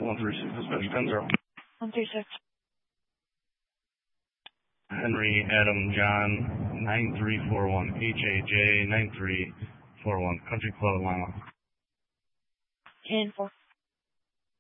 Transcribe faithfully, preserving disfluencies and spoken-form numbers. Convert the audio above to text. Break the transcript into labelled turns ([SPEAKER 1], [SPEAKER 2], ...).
[SPEAKER 1] one three six, dispatch ten zero.
[SPEAKER 2] one three six.
[SPEAKER 1] Henry Adam John nine three four one, H A J nine three four one, Country Club Lima.
[SPEAKER 2] ten four.